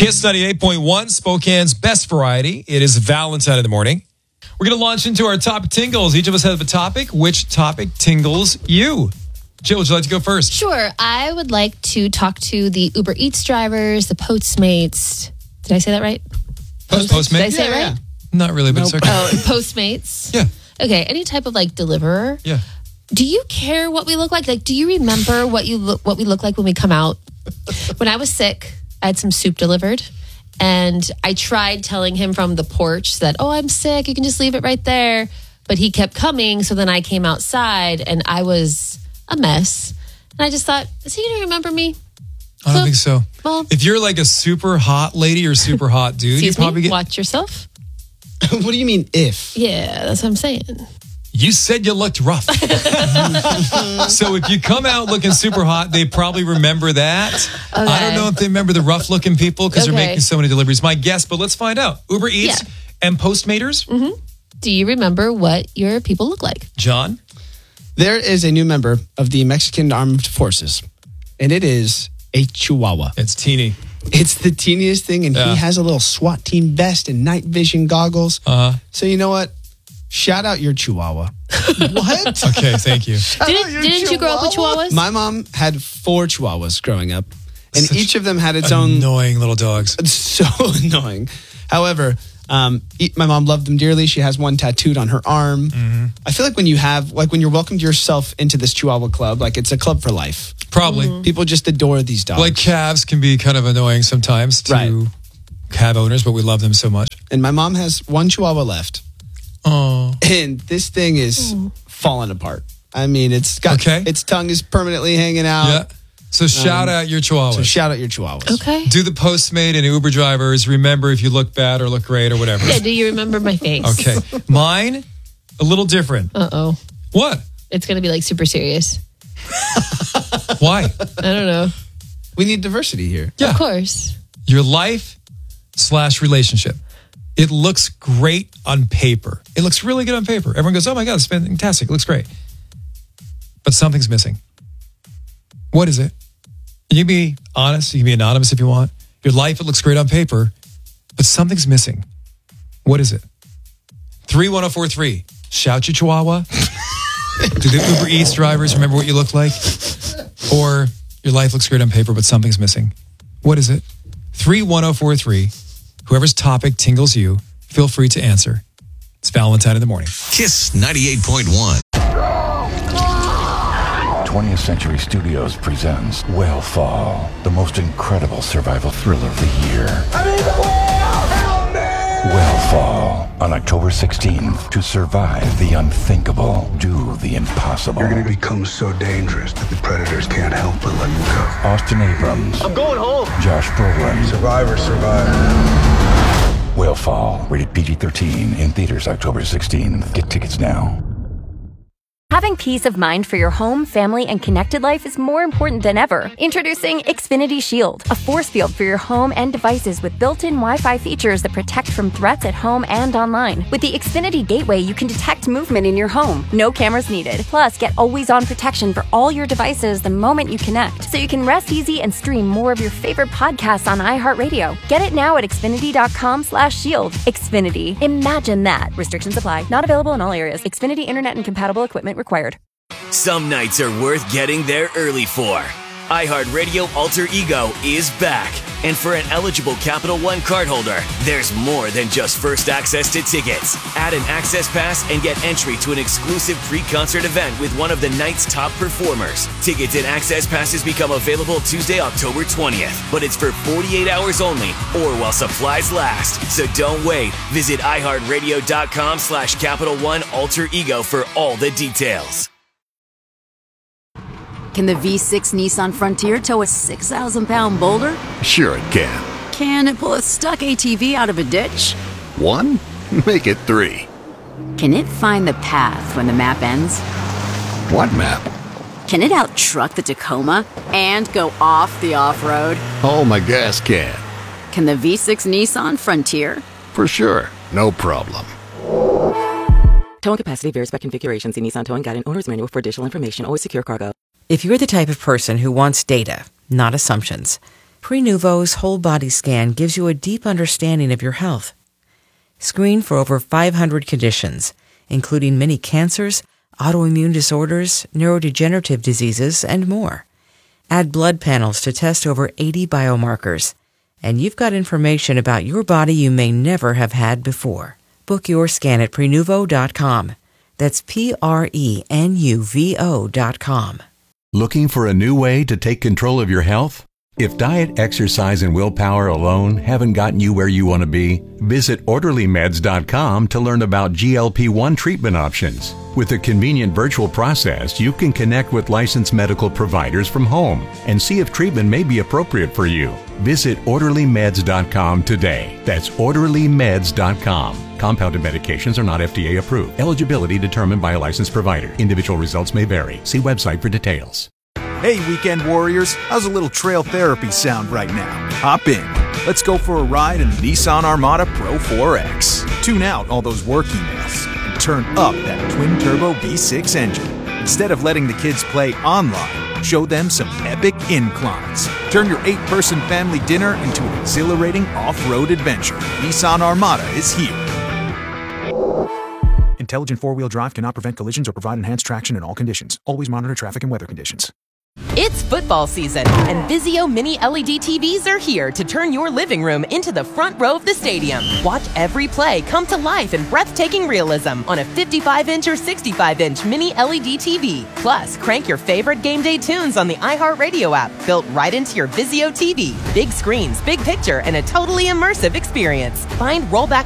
Kiss 98.1, Spokane's best variety. It is Valentine in the morning. We're going to launch into our topic tingles. Each of us have a topic. Which topic tingles you? Jill, would you like to go first? Sure. I would like to talk to the Uber Eats drivers, the Postmates. Did I say that right? Postmates? Did I say it right? Not really, but it's okay. Oh, Postmates? Yeah. Okay, any type of deliverer. Yeah. Do you care what we look like? Do you remember what we look like when we come out? When I was sick, I had some soup delivered, and I tried telling him from the porch that, oh, I'm sick, you can just leave it right there. But he kept coming, so then I came outside, and I was a mess. And I just thought, is he going to remember me? I don't think so. Well, if you're like a super hot lady or super hot dude, you probably watch yourself. What do you mean if? Yeah, that's what I'm saying. You said you looked rough. So if you come out looking super hot, they probably remember that. Okay. I don't know if they remember the rough looking people because they're making so many deliveries. My guess, but let's find out. Uber Eats and Postmaters. Mm-hmm. Do you remember what your people look like? John? There is a new member of the Mexican Armed Forces, and it is a Chihuahua. It's teeny. It's the teeniest thing, and he has a little SWAT team vest and night vision goggles. So you know what? Shout out your Chihuahua. What? Okay, thank you. Didn't you grow up with Chihuahuas? My mom had 4 Chihuahuas growing up, and each of them had its own... Annoying little dogs. So annoying. However, my mom loved them dearly. She has one tattooed on her arm. Mm-hmm. I feel like when you're welcomed yourself into this Chihuahua club, it's a club for life. Probably. Mm-hmm. People just adore these dogs. Like calves can be kind of annoying sometimes to calf owners, but we love them so much. And my mom has 1 Chihuahua left. Oh. And this thing is falling apart. I mean, its tongue is permanently hanging out. Yeah. So shout out your Chihuahuas. Okay. Do the Postmate and Uber drivers remember if you look bad or look great or whatever? Yeah, do you remember my face? Okay. Mine, a little different. Uh-oh. What? It's going to be super serious. Why? I don't know. We need diversity here. Yeah. Of course. Your life/relationship. It looks great on paper. It looks really good on paper. Everyone goes, oh my God, it's fantastic. It looks great. But something's missing. What is it? You can be honest. You can be anonymous if you want. Your life, it looks great on paper, but something's missing. What is it? 31043. Shout your Chihuahua. Do the Uber Eats drivers remember what you look like? Or your life looks great on paper, but something's missing. What is it? 31043. Whoever's topic tingles you, feel free to answer. It's Valentine in the morning. Kiss 98.1. 20th Century Studios presents Whale the most incredible survival thriller of the year. I need the whale! Help me! Whale on October 16th. To survive the unthinkable, do the impossible. You're going to become so dangerous that the predators can't help but let you go. Austin Abrams. I'm going home. Josh Brolin. Survivor. Whale, rated PG-13, in theaters October 16th. Get tickets now. Having peace of mind for your home, family, and connected life is more important than ever. Introducing Xfinity Shield, a force field for your home and devices with built-in Wi-Fi features that protect from threats at home and online. With the Xfinity Gateway, you can detect movement in your home. No cameras needed. Plus, get always-on protection for all your devices the moment you connect, so you can rest easy and stream more of your favorite podcasts on iHeartRadio. Get it now at Xfinity.com/shield. Xfinity. Imagine that. Restrictions apply. Not available in all areas. Xfinity Internet and compatible equipment required. Some nights are worth getting there early for. iHeartRadio Alter Ego is back. And for an eligible Capital One cardholder, there's more than just first access to tickets. Add an access pass and get entry to an exclusive pre-concert event with one of the night's top performers. Tickets and access passes become available Tuesday, October 20th. But it's for 48 hours only or while supplies last. So don't wait. Visit iHeartRadio.com/Capital One Alter Ego for all the details. Can the V6 Nissan Frontier tow a 6,000-pound boulder? Sure it can. Can it pull a stuck ATV out of a ditch? 1? Make it 3. Can it find the path when the map ends? What map? Can it out-truck the Tacoma and go off the off-road? Oh, my gas can. Can the V6 Nissan Frontier? For sure. No problem. Towing capacity varies by configuration. See Nissan Towing Guide and Owner's Manual for additional information. Always secure cargo. If you're the type of person who wants data, not assumptions, Prenuvo's whole body scan gives you a deep understanding of your health. Screen for over 500 conditions, including many cancers, autoimmune disorders, neurodegenerative diseases, and more. Add blood panels to test over 80 biomarkers, and you've got information about your body you may never have had before. Book your scan at Prenuvo.com. That's Prenuvo.com. Looking for a new way to take control of your health? If diet, exercise, and willpower alone haven't gotten you where you want to be, visit OrderlyMeds.com to learn about GLP-1 treatment options. With a convenient virtual process, you can connect with licensed medical providers from home and see if treatment may be appropriate for you. Visit OrderlyMeds.com today. That's OrderlyMeds.com. Compounded medications are not FDA approved. Eligibility determined by a licensed provider. Individual results may vary. See website for details. Hey, weekend warriors, how's a little trail therapy sound right now? Hop in. Let's go for a ride in the Nissan Armada Pro 4X. Tune out all those work emails and turn up that twin-turbo V6 engine. Instead of letting the kids play online, show them some epic inclines. Turn your 8-person family dinner into an exhilarating off-road adventure. Nissan Armada is here. Intelligent four-wheel drive cannot prevent collisions or provide enhanced traction in all conditions. Always monitor traffic and weather conditions. It's football season, and Vizio Mini LED TVs are here to turn your living room into the front row of the stadium. Watch every play come to life in breathtaking realism on a 55-inch or 65-inch Mini LED TV. Plus, crank your favorite game day tunes on the iHeartRadio app, built right into your Vizio TV. Big screens, big picture, and a totally immersive experience. Find rollback